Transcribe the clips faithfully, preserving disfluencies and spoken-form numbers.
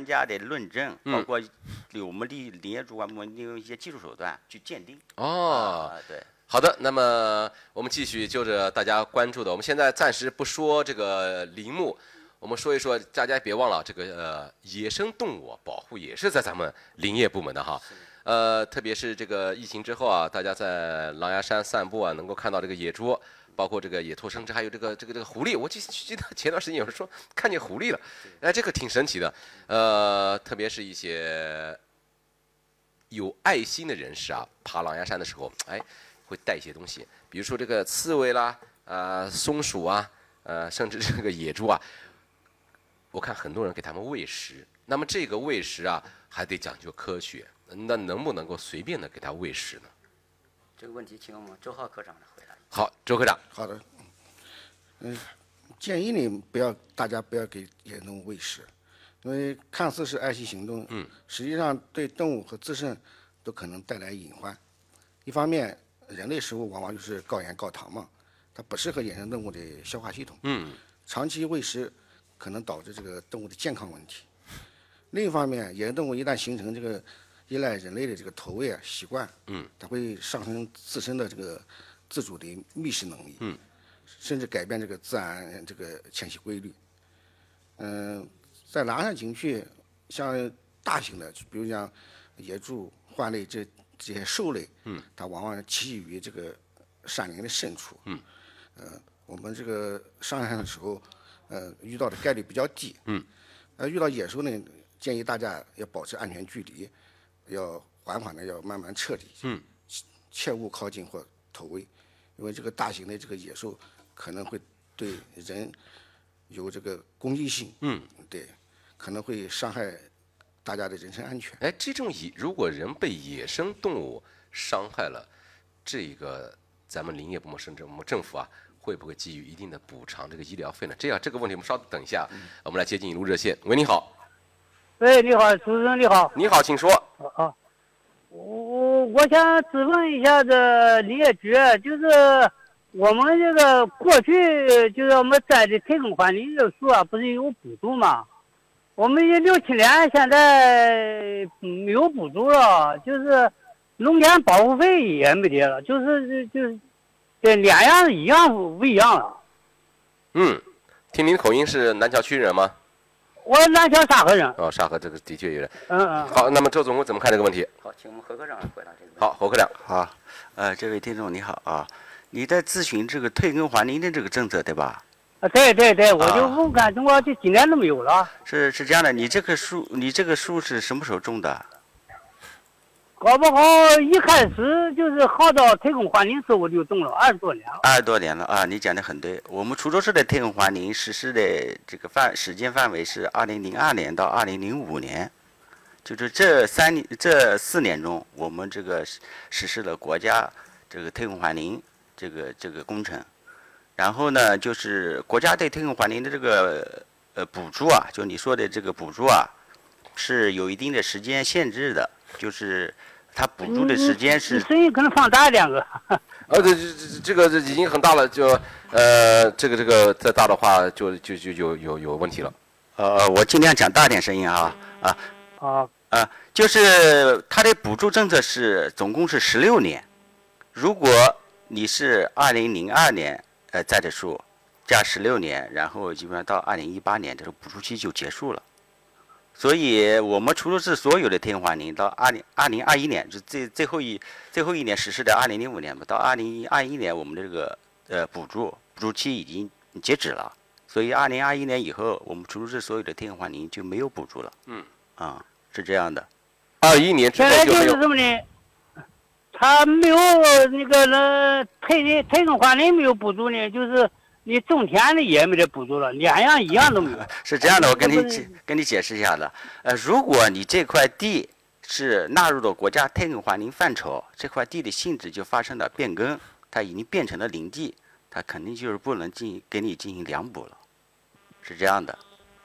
专家的论证，包括我们的林业主管部门利用一些技术手段去鉴定。 哦， 啊、对。 好的，那么我们继续就着大家关注的，我们现在暂时不说这个林木，我们说一说，大家别忘了这个呃野生动物保护也是在咱们林业部门的哈。呃，特别是这个疫情之后啊，大家在狼牙山散步啊，能够看到这个野猪，包括这个野兔生殖，还有这个这个这个狐狸。我记记得前段时间有人说看见狐狸了，哎，这个挺神奇的。呃，特别是一些有爱心的人士啊，爬狼牙山的时候，哎，会带一些东西，比如说这个刺猬啦，呃，松鼠啊，呃，甚至这个野猪啊，我看很多人给他们喂食。那么这个喂食啊，还得讲究科学。那能不能够随便的给他喂食呢？ 这个问题，请我们周浩科长来回答。 好，周科长。 好的，嗯，建议你不要大家不要给野生动物喂食，因为看似是爱惜行动， 嗯， 实际上对动物和自身都可能带来隐患。一方面，人类食物往往就是高盐高糖嘛，它不适合野生动物的消化系统， 嗯， 长期喂食可能导致这个动物的健康问题。另一方面，野生动物一旦形成这个依赖人类的这个投喂啊习惯， 嗯， 它会上升自身的这个自主的觅食能力， 嗯， 甚至改变这个自然这个迁徙规律。嗯，在狼山景区，像大型的，比如像野猪、獾类这这些兽类， 嗯， 它往往栖于这个山林的深处， 嗯， 呃，我们这个上山的时候，呃，遇到的概率比较低， 嗯， 呃，遇到野兽呢，建议大家要保持安全距离。要缓缓的，要慢慢撤离， 嗯， 切勿靠近或投喂，因为这个大型的这个野兽可能会对人有这个攻击性， 嗯， 对，可能会伤害大家的人身安全。 哎，这种野如果人被野生动物伤害了，这个咱们林业部门甚至我们政府啊，会不会给予一定的补偿这个医疗费呢？这样这个问题我们稍等一下，嗯、我们来接进一路热线。喂，你好。 喂，你好，主持人你好。 你好，请说。 啊，我我想质问一下这林业局，就是我们这个过去就是我们栽的退耕还林的树啊，不是有补助吗？我们一六七年现在没有补助了，就是农田保护费也没得了，就是就是这两样一样不一样了。 嗯，听您的口音是南桥区人吗？ 我南桥沙河人。 哦，沙河这个的确有点。 嗯嗯。 好，那么周总怎么看这个问题？ 好，请我们何科长来回答这个问题。 好，何科长。 好，呃，这位听众你好啊，你在咨询这个退耕还林的这个政策对吧？ 啊，对对对，我就问看中国这几年都没有了。 是是这样的，你这棵树，你这个树是什么时候种的？ 搞不好一开始就是号召退耕还林时候我就种了二十多年了。 二十多年了啊，你讲的很对。我们滁州市的退耕还林实施的这个范时间范围是二零零二年到二零零五年，就是这三年这四年中，我们这个实施了国家这个退耕还林这个这个工程。然后呢，就是国家对退耕还林的这个呃补助啊，就你说的这个补助啊，是有一定的时间限制的，就是它补助的时间是。 你声音可能放大两个。 呃，这这这个已经很大了，就呃，这个这个再大的话就就就有有有问题了。 呃，我尽量讲大点声音啊啊啊啊，就是它的补助政策是总共是十六年，如果你是二零零二年呃栽的树，加十六年，然后基本上到二零一八年这个补助期就结束了。所以我们滁州市所有的退耕还林到二零二零二一年，就最最后一最后一年实施的二零零五年嘛，到二零二一年我们的这个呃补助补助期已经截止了，所以二零二一年以后，我们滁州市所有的退耕还林就没有补助了。 嗯， 啊，是这样的。 二一年之后现在就就没有。 是什么呢？他没有那个那退退耕还林没有补助呢，就是你种田的也没得补助了，两样一样都没有。 是这样的，我跟你这不是解跟你解释一下的。呃，如果你这块地是纳入了国家退耕还林范畴，这块地的性质就发生了变更，它已经变成了林地，它肯定就是不能进行给你进行两补了，是这样的。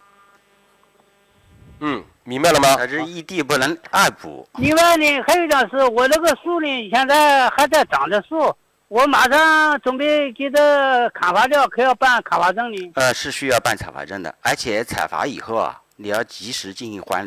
嗯，明白了吗？ 它是一地不能二补。 另外呢，还有一件事，我这个树呢，现在还在长着树，我马上准备给它砍伐掉，可要办砍伐证呢。 呃，是需要办采伐证的，而且采伐以后啊，你要及时进行还